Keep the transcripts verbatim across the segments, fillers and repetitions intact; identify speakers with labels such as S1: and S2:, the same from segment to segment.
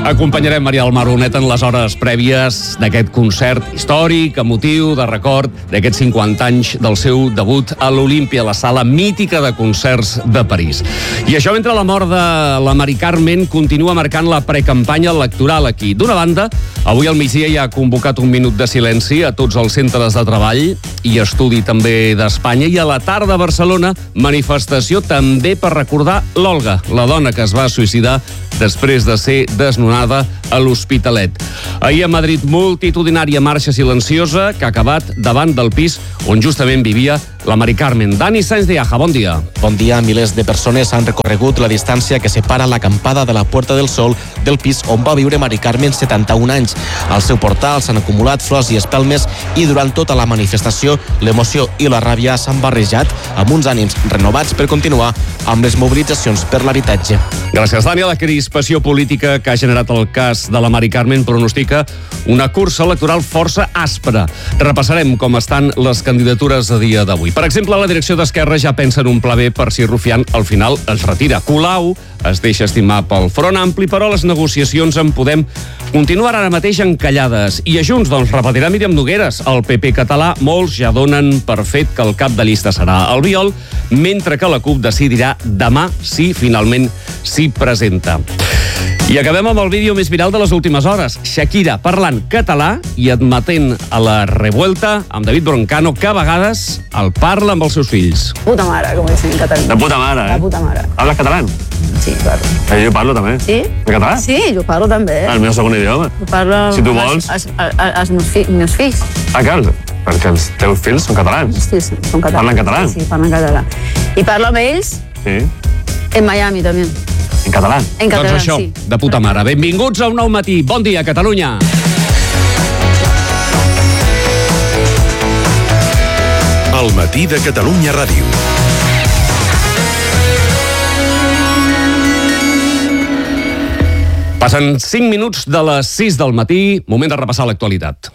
S1: Acompanyarem Maria del Mar Bonet en les hores prèvies d'aquest concert històric, emotiu, de record, d'aquests cinquanta anys del seu debut a l'Olímpia, la sala mítica de concerts de París. I això mentre la mort de la Mari Carmen continua marcant la precampanya electoral aquí. D'una banda, avui al migdia hi ha convocat un minut de silenci a tots els centres de treball i estudi també d'Espanya, i a la tarda a Barcelona, manifestació també per recordar l'Olga, la dona que es va suïcidar després de ser desnonada a l'Hospitalet. Ahir a Madrid, multitudinària marxa silenciosa que ha acabat davant del pis on justament vivia la Mari Carmen. Dani Sáenz de Aja, bon dia.
S2: Bon dia. Milers de persones han recorregut la distància que separa l'acampada de la Puerta del Sol del pis on va viure Mari Carmen setanta-un anys. Al seu portal s'han acumulat flors i espelmes i durant tota la manifestació l'emoció i la ràbia s'han barrejat amb uns ànims renovats per continuar amb les mobilitzacions per l'habitatge.
S1: Gràcies, Dani. La crispació política que ha generat el cas de la Mari Carmen pronostica una cursa electoral força àspera. Repassarem com estan les candidatures a dia d'avui. Per exemple, la direcció d'Esquerra ja pensa en un pla B per si Rufián al final es retira. Colau es deixa estimar pel Front Ampli, però les negociacions en Podem continuen ara mateix encallades. I a Junts, doncs, repetirà Míriam Nogueres. El P P català, molts ja donen per fet que el cap de llista serà Albiol, mentre que la CUP decidirà demà si finalment s'hi presenta. I acabem amb el vídeo més viral de les últimes hores. Shakira parlant català i admetent a la revuelta amb David Broncano que a vegades el parla amb els seus fills.
S3: Puta mare, com dicen en Catalunya.
S4: De puta mare, eh?
S3: De puta mare.
S4: Hablas catalán?
S3: Sí, claro.
S4: Eh, jo parlo també.
S3: Sí?
S4: En català?
S3: Sí, jo parlo també.
S4: El meu segon idioma.
S3: Jo parlo
S4: Si tu vols.
S3: Els, els, els meus, fi, meus fills.
S4: Ah, clar, perquè els teus fills són catalans.
S3: Sí, sí, són catalans.
S4: Parlen català?
S3: Sí, sí, parlen català. I parlo amb ells
S4: Sí.
S3: en Miami, també.
S4: En català?
S3: En català,
S1: Doncs això,
S3: sí.
S1: de puta mare. Benvinguts a un nou matí. Bon dia, Catalunya.
S5: El matí de Catalunya Ràdio.
S1: Passen cinc minuts de les sis del matí, moment de repassar l'actualitat.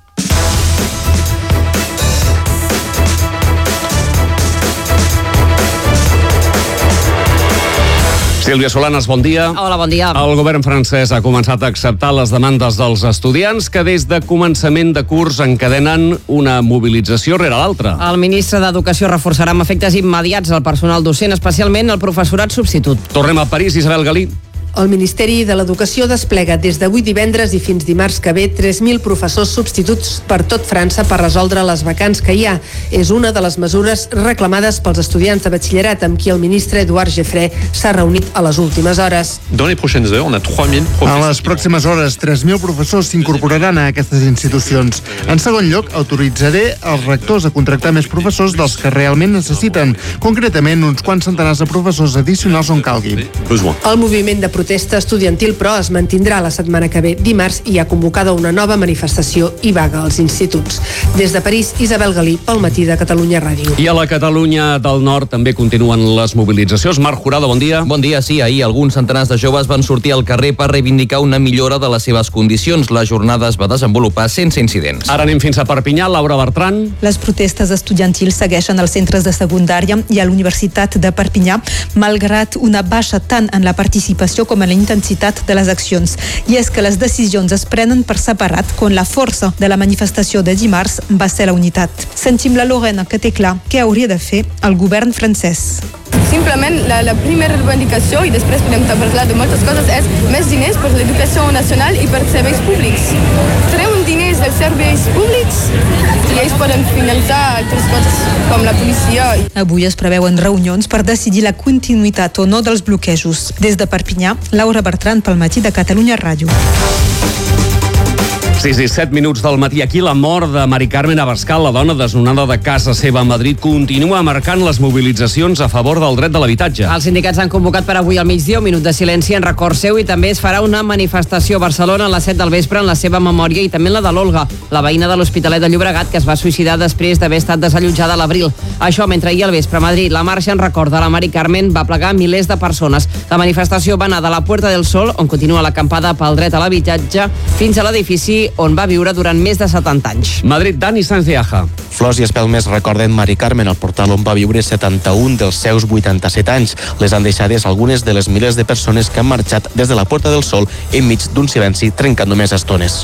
S1: Sílvia Solanes, bon dia.
S6: Hola, bon dia.
S1: El govern francès ha començat a acceptar les demandes dels estudiants que des de començament de curs encadenen una mobilització rere l'altra.
S6: El ministre d'Educació reforçarà amb efectes immediats el personal docent, especialment el professorat substitut.
S1: Tornem a París, Isabel Galí.
S7: El Ministeri de l'Educació desplega des d'avui divendres i fins dimarts que ve tres mil professors substituts per tot França per resoldre les vacants que hi ha. És una de les mesures reclamades pels estudiants de batxillerat amb qui el ministre Eduard Geffré s'ha reunit a les últimes hores.
S8: Dans les prochaines heures, on a trois mille
S9: professors. A les pròximes hores, tres mil professors s'incorporaran a aquestes institucions. En segon lloc, autoritzaré els rectors a contractar més professors dels que realment necessiten, concretament uns quants centenars de professors addicionals on calgui.
S7: El moviment de protesta estudiantil, però, es mantindrà la setmana que ve. Dimarts hi ha convocada una nova manifestació i vaga als instituts. Des de París, Isabel Galí, pel matí de Catalunya Ràdio.
S1: I a la Catalunya del Nord també continuen les mobilitzacions. Marc Jurado, bon dia.
S2: Bon dia, sí. Ahir alguns centenars de joves van sortir al carrer per reivindicar una millora de les seves condicions. La jornada es va desenvolupar sense incidents.
S1: Ara anem fins a Perpinyà. Laura Bertran.
S10: Les protestes estudiantils segueixen als centres de secundària i a l'Universitat de Perpinyà, malgrat una baixa tant en la participació com en la intensitat de les accions. I és que les decisions es prenen per separat, quan la força de la manifestació de dimarts va ser la unitat. Sentim la Lorena, que té clar què hauria de fer el govern francès.
S11: Simplement, la, la primera reivindicació, i després podem parlar de moltes coses, és més diners per l'educació nacional i per serveis públics. Treuen diners dels serveis públics i ells poden finançar altres coses com la policia.
S10: Avui es preveuen reunions per decidir la continuïtat o no dels bloquejos. Des de Perpinyà, Laura Bertran pel matí de Catalunya Ràdio.
S1: sis i set minuts del matí. Aquí la mort de Mari Carmen Abascal, la dona desnonada de casa seva a Madrid, continua marcant les mobilitzacions a favor del dret de l'habitatge.
S6: Els sindicats han convocat per avui al migdia un minut de silenci en record seu i també es farà una manifestació a Barcelona a les set del vespre en la seva memòria i també en la de l'Olga, la veïna de l'Hospitalet de Llobregat que es va suïcidar després d'haver estat desallotjada a l'abril. Això mentre ahir al vespre a Madrid la marxa en record de la Mari Carmen va plegar milers de persones. La manifestació va anar de la Puerta del Sol, on continua l'acampada pel dret a l'habitatge, fins a l'edifici on va viure durant més de setanta anys.
S1: Madrid, Dani Sáenz de Aja.
S2: Flors i espelmes recorden Mari Carmen, al portal on va viure setanta-un dels seus vuitanta-set anys. Les han deixades algunes de les milers de persones que han marxat des de la Puerta del Sol enmig d'un silenci trencat només a estones.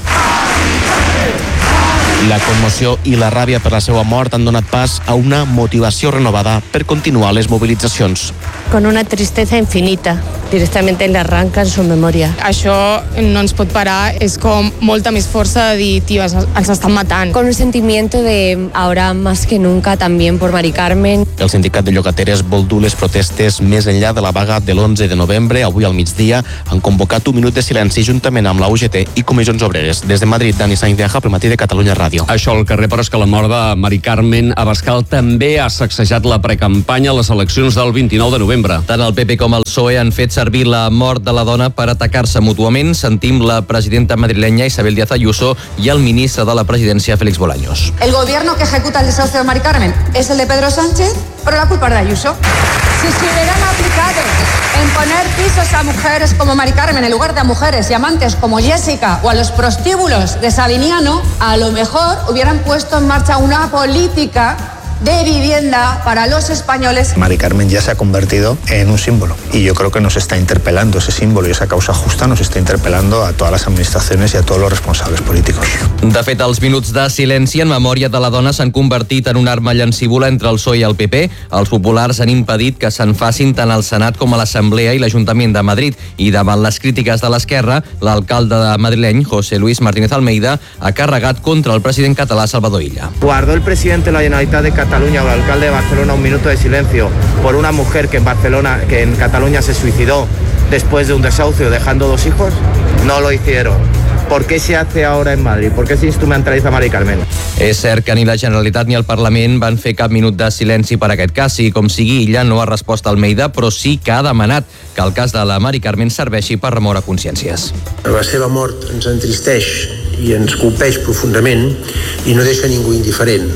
S2: La commoció i la ràbia per la seva mort han donat pas a una motivació renovada per continuar les mobilitzacions.
S8: Con una tristeza infinita, directamente le arrancan su memoria.
S11: Això no ens pot parar, és com molta més força de dir, tio, els estan matant.
S8: Con un sentimiento de ahora más que nunca también por Mari Carmen.
S2: El sindicat de llogateres vol dur les protestes més enllà de la vaga de l'onze de novembre. Avui al migdia han convocat un minut de silenci juntament amb la U G T i Comissions Obreres. Des de Madrid, Dani Sáenz de Aja, pel matí de Catalunya Ràdio.
S1: Això al carrer, però és que la mort de Mari Carmen Abascal també ha sacsejat la precampanya a les eleccions del vint-i-nou de novembre.
S12: Tant el P P com el P S O E han fet servir la mort de la dona per atacar-se mútuament. Sentim la presidenta madrilenya Isabel Díaz Ayuso i el ministre de la presidència Félix Bolaños.
S13: El gobierno que ejecuta el desahucio de Mari Carmen es el de Pedro Sánchez, pero la culpa es de Ayuso. Si se hubieran aplicado en poner pisos a mujeres como Mari Carmen en lugar de a mujeres y amantes como Jessica o a los prostíbulos de Sabiniano, a lo mejor hubieran puesto en marcha una política de vivienda para los españoles.
S14: Mari Carmen ya se ha convertido en un símbolo y yo creo que nos está interpelando ese símbolo y esa causa justa nos está interpelando a todas las administraciones y a todos los responsables políticos.
S12: De fet, els minuts de silenci en memòria de la dona s'han convertit en una arma llancívola entre el P S O E i el P P. Els populars han impedit que se'n facin tant al Senat com a l'Assemblea i l'Ajuntament de Madrid. I davant les crítiques de l'esquerra, l'alcalde de madrileny, José Luis Martínez Almeida, ha carregat contra el president català Salvador Illa.
S15: Guardó el presidente de la Generalitat de Cataluña o el alcalde de Barcelona un minuto de silencio por una mujer que en Barcelona, que en Cataluña se suicidó después de un desahucio dejando dos hijos. No lo hicieron. ¿Por qué se hace ahora en Madrid? ¿Por qué se instrumentaliza Mari Carmen?
S12: És cert que ni la Generalitat ni el Parlament van fer cap minut de silenci per aquest cas i, com sigui, Illa no ha respost a Almeida, però sí que ha demanat que el cas de la Mari Carmen serveixi per remoure consciències.
S16: La seva mort ens entristeix i ens colpeix profundament i no deixa ningú indiferent.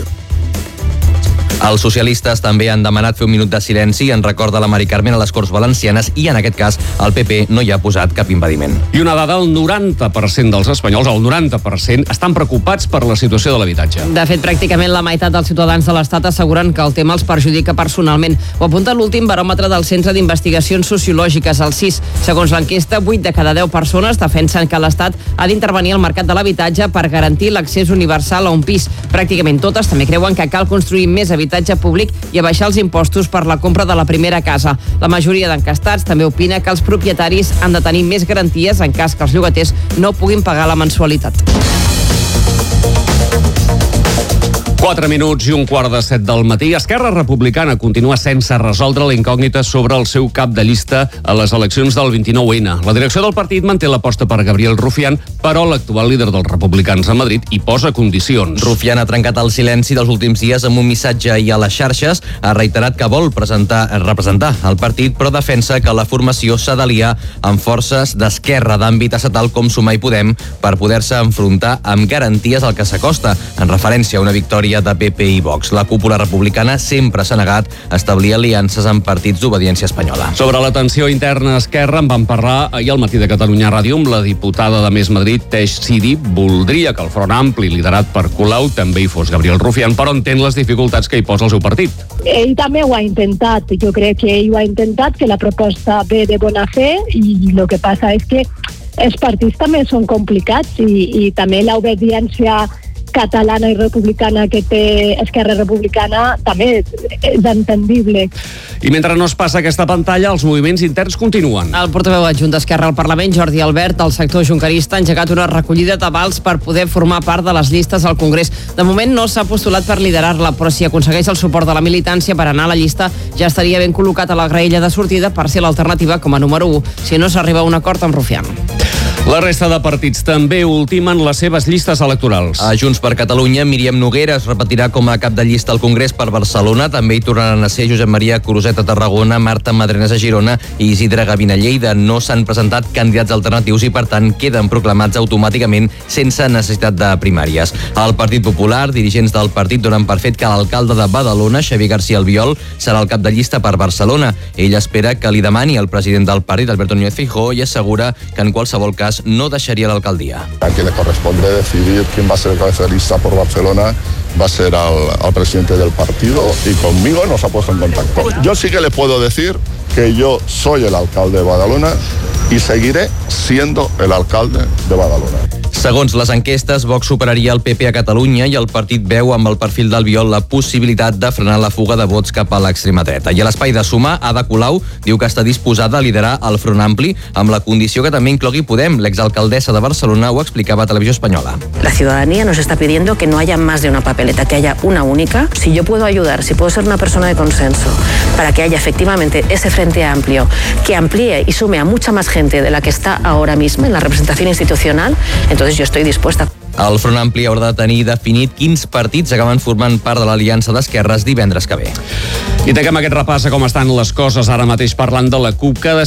S12: Els socialistes també han demanat fer un minut de silenci en record de la Mari Carmen a les Corts Valencianes i, en aquest cas, el P P no hi ha posat cap impediment.
S1: I una dada, el noranta per cent dels espanyols, el noranta per cent, estan preocupats per la situació de l'habitatge.
S6: De fet, pràcticament la meitat dels ciutadans de l'Estat asseguren que el tema els perjudica personalment. Ho apunta l'últim baròmetre del Centre d'Investigacions Sociològiques, el C I S. Segons l'enquesta, vuit de cada deu persones defensen que l'Estat ha d'intervenir al mercat de l'habitatge per garantir l'accés universal a un pis. Pràcticament totes també creuen que cal construir més habitatge públic i abaixar els impostos per la compra de la primera casa. La majoria d'encastats també opina que els propietaris han de tenir més garanties en cas que els llogaters no puguin pagar la mensualitat.
S1: Quatre minuts i un quart de set del matí. Esquerra Republicana continua sense resoldre la incògnita sobre el seu cap de llista a les eleccions del vint-i-nou ene. La direcció del partit manté l'aposta per Gabriel Rufián, però l'actual líder dels republicans a Madrid hi posa condicions.
S12: Rufián ha trencat el silenci dels últims dies amb un missatge i a les xarxes. Ha reiterat que vol presentar, representar el partit, però defensa que la formació s'ha d'aliar amb forces d'esquerra d'àmbit estatal com Sumar i Podem per poder-se enfrontar amb garanties al que s'acosta, en referència a una victòria de P P i Vox. La cúpula republicana sempre s'ha negat a establir aliances amb partits d'obediència espanyola.
S1: Sobre la tensió interna a Esquerra en vam parlar ahir al matí de Catalunya Ràdio amb la diputada de Més Madrid, Teix Sidi. Voldria que el Front Ampli, liderat per Colau, també hi fos Gabriel Rufián, però entén les dificultats que hi posa el seu partit.
S17: Ell també ho ha intentat. Jo crec que ell ho ha intentat, que la proposta ve de bona fe i el que passa és que els partits també són complicats i, i també l'obediència catalana i republicana que té Esquerra Republicana també és entendible.
S1: I mentre no es passa aquesta pantalla, els moviments interns continuen.
S6: El portaveu adjunt d'Esquerra al Parlament, Jordi Albert, del sector junquerista, ha engegat una recollida d'avals per poder formar part de les llistes al Congrés. De moment no s'ha postulat per liderar-la, però si aconsegueix el suport de la militància per anar a la llista, ja estaria ben col·locat a la graella de sortida per ser l'alternativa com a número u, si no s'arriba a un acord amb Rufián.
S1: La resta de partits també ultimen les seves llistes electorals.
S12: A Junts per Catalunya, Míriam Noguera es repetirà com a cap de llista al Congrés per Barcelona. També hi tornaran a ser Josep Maria Cruzet a Tarragona, Marta Madrenes a Girona i Isidre Gavina a Lleida. No s'han presentat candidats alternatius i, per tant, queden proclamats automàticament sense necessitat de primàries. Al Partit Popular, dirigents del partit donen per fet que l'alcalde de Badalona, Xavier García Albiol, serà el cap de llista per Barcelona. Ell espera que li demani al president del partit, Alberto Núñez Feijóo, i assegura que en qualsevol cas Mas no deixaria l'alcaldia.
S18: A quien le corresponde decidir quién va a ser el cabeza de lista por Barcelona va a ser al, al presidente del partido y conmigo nos ha puesto en contacto. Yo sí que le puedo decir que yo soy el alcalde de Badalona y seguiré siendo el alcalde de Badalona.
S12: Segons les enquestes, Vox superaria el P P a Catalunya i el partit veu amb el perfil d'Albiol la possibilitat de frenar la fuga de vots cap a l'extrema dreta. I a l'espai de sumar, Ada Colau diu que està disposada a liderar el Front Ampli amb la condició que també inclogui Podem. L'exalcaldessa de Barcelona ho explicava a Televisió Espanyola.
S19: La ciudadanía nos está pidiendo que no haya más de una papeleta, que haya una única. Si yo puedo ayudar, si puedo ser una persona de consenso para que haya efectivamente ese frente amplio que amplíe y sume a mucha más gente de la que está ahora mismo en la representación institucional, entonces yo estoy dispuesta.
S12: El Front Ampli haurà de tenir definit quins partits acaben formant part de l'Aliança d'Esquerres divendres que ve.
S1: I tanquem aquest repàs a com estan les coses ara mateix parlant de la CUP, que